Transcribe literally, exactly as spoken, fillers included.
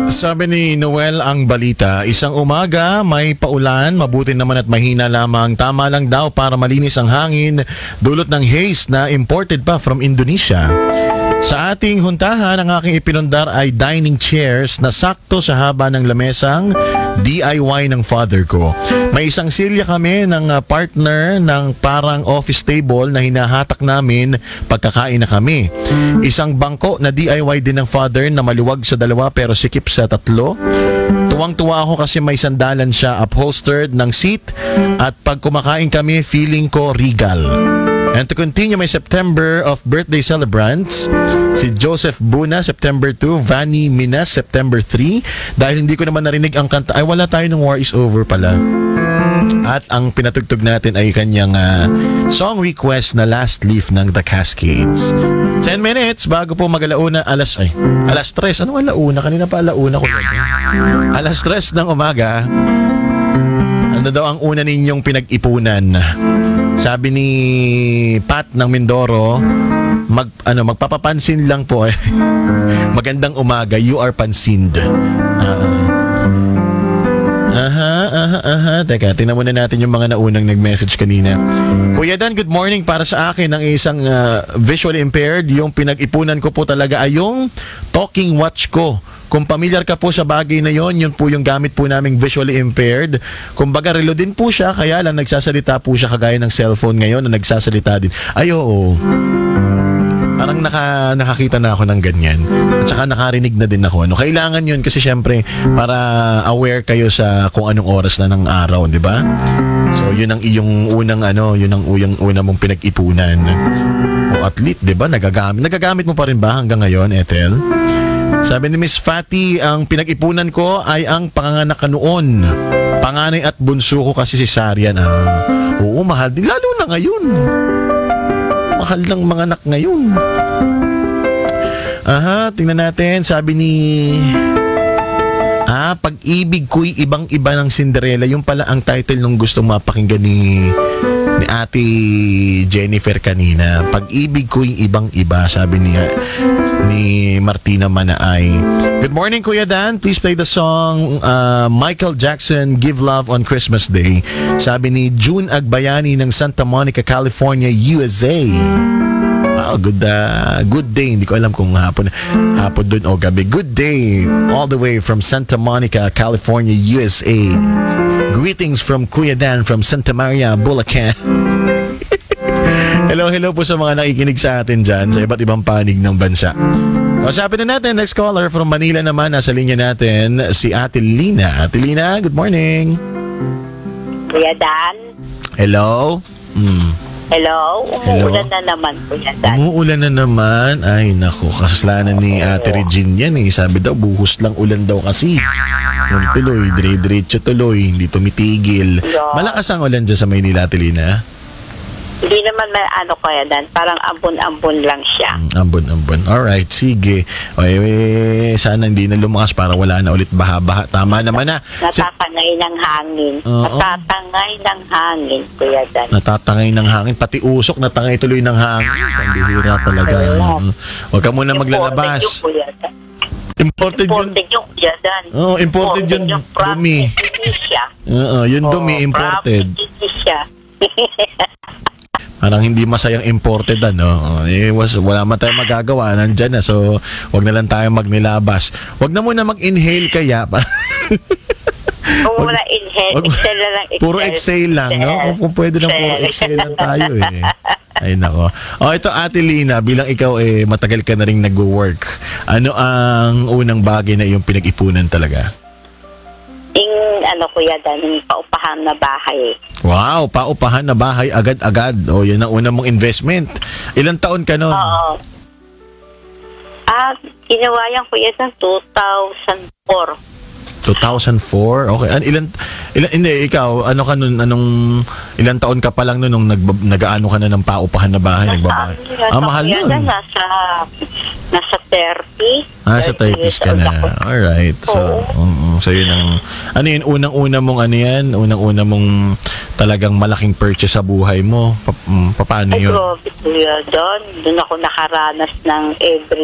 Sabi ni Noel ang balita, isang umaga may paulan, mabuti naman at mahina lamang, tama lang daw para malinis ang hangin, dulot ng haze na imported pa from Indonesia. Sa ating huntahan, ang aking ipinundar ay dining chairs na sakto sa haba ng lamesang D I Y ng father ko. May isang silya kami ng uh, partner ng parang office table na hinahatak namin pagkakain na kami. Isang bangko na D I Y din ng father na maluwag sa dalawa pero sikip sa tatlo. Tuwang-tuwa ako kasi may sandalan siya, upholstered ng seat, at pag kumakain kami, feeling ko regal. And to continue my September of birthday celebrants, si Joseph Buna, September two, Vanny Minas, September three. Dahil hindi ko naman narinig ang kanta, ay wala tayo ng War is Over pala. At ang pinatugtog natin ay kanyang uh, song request na Last Leaf ng The Cascades. ten minutes bago po mag-alauna, alas, ay, alas tres. Ano alauna? Kanina pa alauna ko. Alas tres ng umaga. Ano daw ang una ninyong pinag-ipunan? Sabi ni Pat ng Mindoro, mag, ano, magpapapansin lang po. Eh. Magandang umaga, you are pansind. Uh, aha, aha, aha. Teka, tingnan muna natin yung mga naunang nag-message kanina. Kuya Dan, good morning. Para sa akin, ang isang uh, visually impaired, yung pinag-ipunan ko po talaga ay yung talking watch ko. Kung familiar ka po sa bagay na yon, yun po yung gamit po naming visually impaired. Kumbaga, relo din po siya, kaya lang nagsasalita po siya kagaya ng cellphone ngayon na nagsasalita din. Ay, oo. Parang naka, nakakita na ako ng ganyan. At saka nakarinig na din ako. Ano, kailangan yun kasi syempre para aware kayo sa kung anong oras na ng araw, di ba? So, yun ang iyong unang ano, yun ang uyang una mong pinag-ipunan. O at least, di ba, nagagamit. Nagagamit mo pa rin ba hanggang ngayon, Ethel? Sabi ni Miss Fatty, ang pinag-ipunan ko ay ang panganganak noon. Panganay at bunso ko kasi si Sarian. Ah, oo, mahal din. Lalo na ngayon. Mahal ng mga anak ngayon. Aha, tingnan natin. Sabi ni... Ah, Pag-ibig ko'y ibang-iba ng Cinderella. Yung pala ang title nung gustong mapakinggan ni... ni Ate Jennifer kanina. Pag-ibig ko'y ibang-iba, sabi niya ni Martina Manaay. Good morning, Kuya Dan. Please play the song uh, Michael Jackson, Give Love on Christmas Day. Sabi ni June Agbayani ng Santa Monica, California, U S A. Wow, good, uh, good day. Hindi ko alam kung hapon, hapon dun o gabi. Good day all the way from Santa Monica, California, U S A. Greetings from Kuya Dan from Santa Maria, Bulacan. Hello, hello po sa mga nakikinig sa atin dyan sa iba't ibang panig ng bansa. Kausapin na natin, next caller from Manila naman, nasa linya natin, si Ate Lina. Ate Lina, good morning. Kuya Dan. Hello. Mm. Hello. Umuulan hello. na naman, Kuya Dan. Umuulan na naman. Ay, naku, kasalanan ni Ate Regine yan eh. Sabi daw, buhos lang ulan daw kasi. Yung tuloy, dire-diretso tuloy, hindi tumitigil. Yeah. Malakas ang ulan dyan sa Maynila, Ate Lina? Hindi naman may ano, Kuya Dan. Parang ambon-ambon lang siya. Mm, ambon-ambon. Alright, sige. Okay, sana hindi na lumakas para wala na ulit baha-baha. Tama naman na. Natatangay ng hangin. Uh, natatangay oh. ng hangin, Kuya Dan. Natatangay ng hangin. Pati usok, natangay tuloy ng hangin. Pambihira talaga. Uh, Huwag ka muna maglalabas. Imported, imported yun. Kuya Dan. Oh, imported, imported yun. Yung dumi. Oo, yung oh, dumi, imported. Parang hindi masayang imported ano. Eh, was, wala man tayong magagawa, nandyan na. So, wag na lang tayo magnilabas. Wag na muna mag-inhale kaya. Kung wala inhale, wag, exhale lang. Exhale. Puro exhale lang, exhale. No? Kung pwede lang puro exhale lang tayo eh. Ay nako. O ito, Ate Lina, bilang ikaw eh matagal ka na rin nag-work. Ano ang unang bagay na iyong pinag-ipunan talaga? Yung ano, Kuya Dan, yung paupahan na bahay. Wow, paupahan na bahay agad-agad. O, yan ang unang mong investment. Ilang taon ka nun? Oo. Ah, ginawa yan, Kuya Dan, two thousand four. two thousand four? Okay. An, ilan, ilan, hindi, ikaw, ano ka nun, anong, ilang taon ka pa lang nun nung nag, nag-ano ka na ng paupahan na bahay? Nagbabahay? Ah, mahal nun. Nasa, nasa thirty. Ah, sa thirties ka na. Alright. So, um, so yun ang, ano yun, unang-una mong ano yan? Unang-una mong talagang malaking purchase sa buhay mo? Pa, um, paano yun? Ay, grabe, Kuya Dan. Doon ako nakaranas ng every